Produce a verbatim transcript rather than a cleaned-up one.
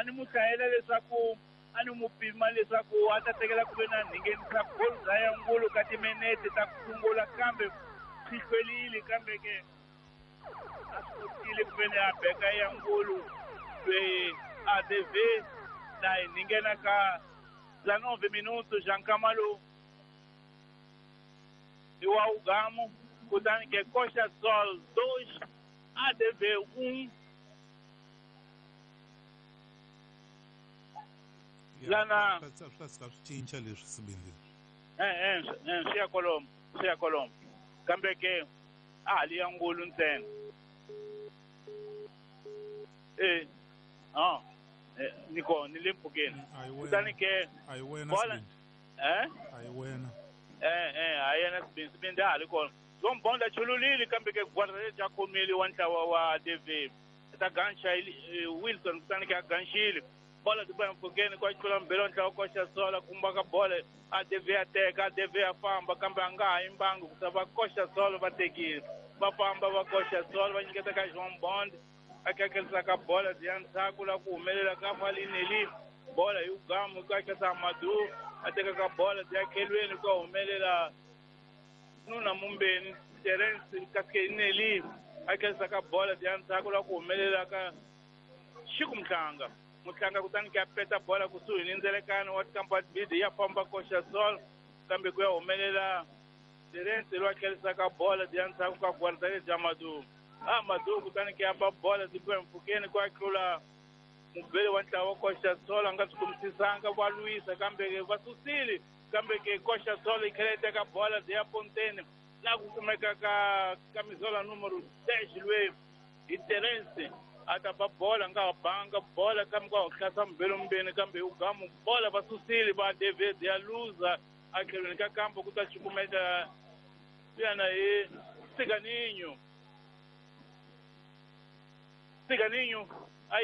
ni mu hlayela leswaku a ni mu pima leswaku a ta tekela ku ve na nhinghenisa goal ya ngulu ka timinete ta ku sungula kambe swi hlwerile kambe ke a swi kotile ku ve ni a beka ya ngulu loyi a D V na hi ninghena ka la nove minutos Jean Camalo e o Algamo kutani ke Coxa Sol dois A D V um lana swa cinca leswi sibindile eh eh swi ya kolomo swi ya kolomo kambe ke a hali ya ngulu ntsena eh ah eh niko ni le mpfhukeni kutani ke a yi wena bola eh a yi wena eh eh ayena sibindi sibindi hali kona zombonda chululili kambe ke guarda ja khomile wa ntlawa wa D V ta gancha Wilson kutani ke ganchile bola ti boya mpfhukeni kwa chula mbelo ntlawa koxa sola kumba ka bola a D V ateka a D V afamba kambe a nga ha yimbangi ku va koxa sola va tekile va famba va koxa sola va nyiketa ka João Bond a kekelisa ka bola diya ntshaku la ku humelela ka malineli bola hi Ugamo ka kesa Madu a teka ka bola diya khelweni ko humelela nuna mumbeni Terence Kaskeneli a kekelisa ka bola diya ntshaku la ku humelela ka Xikumhlanga Mutlanga kutani ke apeta bola kusuhi ni ndzelekano wa Campat Bidi ya famba koxa sol kambe ku ya humelela Terence lo khelisa ka bola diya ntshaku ka Guarda de Madu ah Madu kutani ke amba bola ti boya mpfhukeni kwa tlula mubeli wa ntlawa wa koxa sol anga swi kumisisanga va Luisa kambe va susile kambe ke koxa sol i khelete ka bola diya Pontene la ku kumeka ka kamizola numero dez lwe hi Terence ata ba bola nga banga bola kambe kwa hlasa mbelo mbeni kambe Ugamo bola va susile va David ya loser a khelweni ka kampo ku ta chikumeta yana hi Siganinho Siganinho